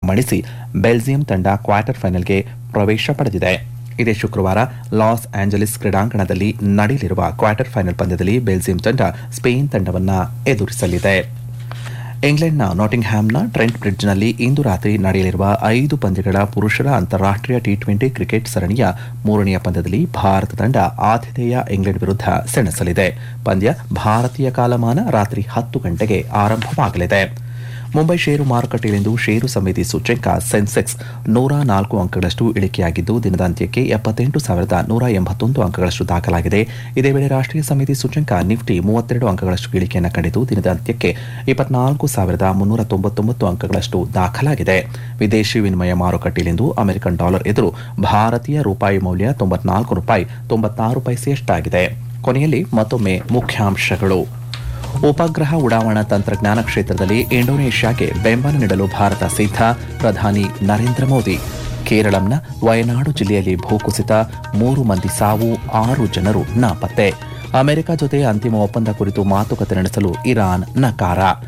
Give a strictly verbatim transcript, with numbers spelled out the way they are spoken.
ಮಣಿಸಿ Belgium ತಂಡ quarter ಫೈನಲ್ಗೆ ಪ್ರವೇಶ ಪಡೆದಿದೆ. ಇದೇ ಶುಕ್ರವಾರ ಲಾಸ್ ಆಂಜಲೀಸ್ ಕ್ರೀಡಾಂಗಣದಲ್ಲಿ ನಡೆಯಲಿರುವ ಕ್ವಾರ್ಟರ್ ಫೈನಲ್ ಪಂದ್ಯದಲ್ಲಿ ಬೆಲ್ಜಿಯಂ ತಂಡ ಸ್ಪೇನ್ ತಂಡವನ್ನು ಎದುರಿಸಲಿದೆ. ಇಂಗ್ಲೆಂಡ್ನ ನಾಟಿಂಗ್ಹ್ಯಾಮ್ನ ಟ್ರೆಂಟ್ ಬ್ರಿಡ್ಜ್ನಲ್ಲಿ ಇಂದು ರಾತ್ರಿ ನಡೆಯಲಿರುವ ಐದು ಪಂದ್ಯಗಳ ಪುರುಷರ ಅಂತಾರಾಷ್ಟೀಯ ಟಿ ಟ್ವೆಂಟಿ ಕ್ರಿಕೆಟ್ ಸರಣಿಯ ಮೂರನೆಯ ಪಂದ್ಯದಲ್ಲಿ ಭಾರತ ತಂಡ ಆತಿಥೇಯ ಇಂಗ್ಲೆಂಡ್ ವಿರುದ್ಧ ಸೆಣಸಲಿದೆ. ಪಂದ್ಯ ಭಾರತೀಯ ಕಾಲಮಾನ ರಾತ್ರಿ ಹತ್ತು ಗಂಟೆಗೆ ಆರಂಭವಾಗಲಿದೆ. ಮುಂಬೈ ಷೇರು ಮಾರುಕಟ್ಟೆಯಲ್ಲಿಂದು ಷೇರು ಸಮಿತಿ ಸೂಚ್ಯಂಕ ಸೆನ್ಸೆಕ್ಸ್ ನೂರ ನಾಲ್ಕು ಅಂಕಗಳಷ್ಟು ಇಳಿಕೆಯಾಗಿದ್ದು ದಿನದ ಅಂತ್ಯಕ್ಕೆ ಎಪ್ಪತ್ತೆಂಟು ಸಾವಿರದ ನೂರ ಎಂಬತ್ತೊಂದು ಅಂಕಗಳಷ್ಟು ದಾಖಲಾಗಿದೆ. ಇದೇ ವೇಳೆ ರಾಷ್ಟ್ರೀಯ ಸಮಿತಿ ಸೂಚ್ಯಂಕ ನಿಫ್ಟಿ ಮೂವತ್ತೆರಡು ಅಂಕಗಳಷ್ಟು ಇಳಿಕೆಯನ್ನು ಕಂಡಿದ್ದು ದಿನದ ಅಂತ್ಯಕ್ಕೆ ಇಪ್ಪತ್ನಾಲ್ಕು ಸಾವಿರದ ಮುನ್ನೂರ ತೊಂಬತ್ತೊಂಬತ್ತು ಅಂಕಗಳಷ್ಟು ದಾಖಲಾಗಿದೆ. ವಿದೇಶಿ ವಿನಿಮಯ ಮಾರುಕಟ್ಟೆಯಲ್ಲಿಂದು ಅಮೆರಿಕನ್ ಡಾಲರ್ ಎದುರು ಭಾರತೀಯ ರೂಪಾಯಿ ಮೌಲ್ಯ ತೊಂಬತ್ನಾಲ್ಕು ರೂಪಾಯಿ ತೊಂಬತ್ತಾರು ಪೈಸೆಯಷ್ಟಾಗಿದೆ. ಕೊನೆಯಲ್ಲಿ ಮತ್ತೊಮ್ಮೆ ಮುಖ್ಯಾಂಶಗಳು. ಉಪಗ್ರಹ ಉಡಾವಣಾ ತಂತ್ರಜ್ಞಾನ ಕ್ಷೇತ್ರದಲ್ಲಿ ಇಂಡೋನೇಷ್ಯಾಗೆ ಬೆಂಬಲ ನೀಡಲು ಭಾರತ ಸಿದ್ಧ, ಪ್ರಧಾನಿ ನರೇಂದ್ರ ಮೋದಿ. ಕೇರಳಂನ ವಯನಾಡು ಜಿಲ್ಲೆಯಲ್ಲಿ ಭೂಕುಸಿತ, ಮೂರು ಮಂದಿ ಸಾವು, ಆರು ಜನರು ನಾಪತ್ತೆ. ಅಮೆರಿಕ ಜೊತೆ ಅಂತಿಮ ಒಪ್ಪಂದ ಕುರಿತು ಮಾತುಕತೆ ನಡೆಸಲು ಇರಾನ್ ನಕಾರ.